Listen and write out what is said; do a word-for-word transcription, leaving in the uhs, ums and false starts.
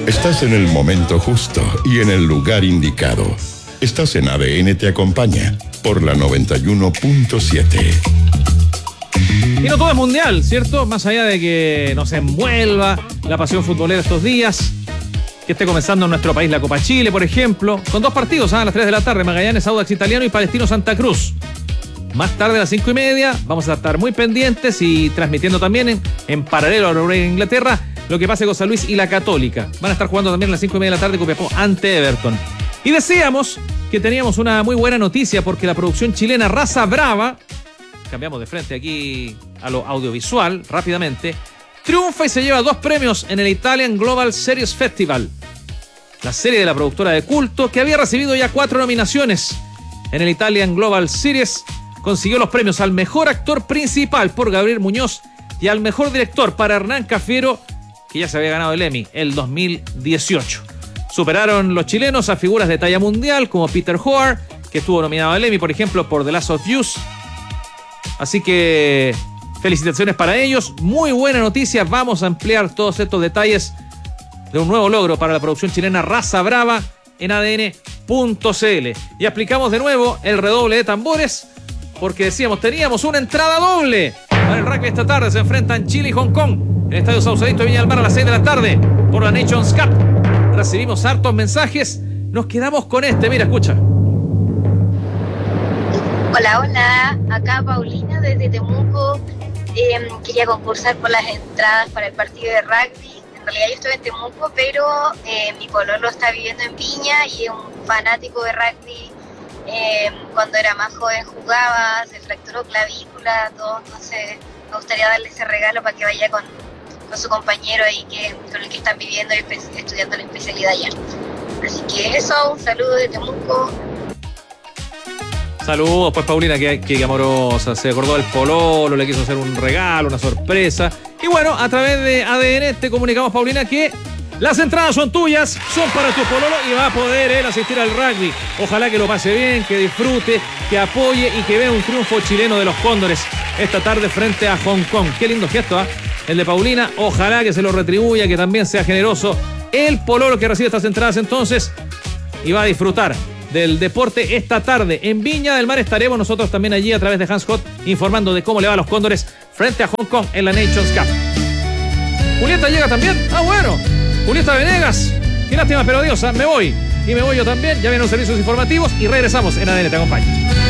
Estás en el momento justo y en el lugar indicado. Estás en A D N Te Acompaña por la noventa y uno punto siete. Y no todo es mundial, ¿cierto? Más allá de que nos envuelva la pasión futbolera estos días, que esté comenzando en nuestro país la Copa Chile, por ejemplo, con dos partidos, ¿eh? A las tres de la tarde, Magallanes, Audax Italiano y Palestino Santa Cruz. Más tarde a las cinco y media, vamos a estar muy pendientes y transmitiendo también en, en paralelo a Uruguay e Inglaterra lo que pase con San Luis y la Católica. Van a estar jugando también a las cinco y media de la tarde Copiapó ante Everton. Y decíamos que teníamos una muy buena noticia porque la producción chilena Raza Brava, cambiamos de frente aquí a lo audiovisual rápidamente, triunfa y se lleva dos premios en el Italian Global Series Festival. La serie de la productora de culto, que había recibido ya cuatro nominaciones en el Italian Global Series, consiguió los premios al mejor actor principal por Gabriel Muñoz y al mejor director para Hernán Cafiero, que ya se había ganado el Emmy el dos mil dieciocho. Superaron los chilenos a figuras de talla mundial como Peter Hoare, que estuvo nominado al Emmy, por ejemplo, por The Last of Us. Así que felicitaciones para ellos. Muy buena noticia. Vamos a ampliar todos estos detalles de un nuevo logro para la producción chilena Raza Brava en A D N punto C L. Y aplicamos de nuevo el redoble de tambores, porque decíamos, teníamos una entrada doble para el rugby esta tarde. Se enfrentan Chile y Hong Kong en el Estadio Sausalito de Viña del Mar a las seis de la tarde por la Nations Cup. Recibimos hartos mensajes. Nos quedamos con este. Mira, escucha. Hola, hola. Acá Paulina desde Temuco. Eh, quería concursar por las entradas para el partido de rugby. En realidad yo estoy en Temuco, pero eh, mi pololo está viviendo en Viña y es un fanático de rugby. Eh, cuando era más joven jugaba, se fracturó clavícula, todo, entonces me gustaría darle ese regalo para que vaya con, con su compañero ahí que, con el que están viviendo y estudiando la especialidad allá. Así que eso, un saludo de Temuco. Saludos, pues Paulina, que, que amorosa, se acordó del pololo, le quiso hacer un regalo, una sorpresa. Y bueno, a través de A D N te comunicamos, Paulina, que las entradas son tuyas, son para tu pololo y va a poder él asistir al rugby. Ojalá que lo pase bien, que disfrute, que apoye y que vea un triunfo chileno de los Cóndores esta tarde frente a Hong Kong. Qué lindo gesto, ¿eh? El de Paulina. Ojalá que se lo retribuya, que también sea generoso el pololo que recibe estas entradas entonces y va a disfrutar del deporte esta tarde. En Viña del Mar estaremos nosotros también allí a través de Hans Hot informando de cómo le va a los Cóndores frente a Hong Kong en la Nations Cup. Julieta llega también. Ah, bueno. Julieta Venegas. Qué lástima, pero adiós. ¿eh? Me voy. Y me voy yo también. Ya vienen los servicios informativos y regresamos en A D N Te Acompaña.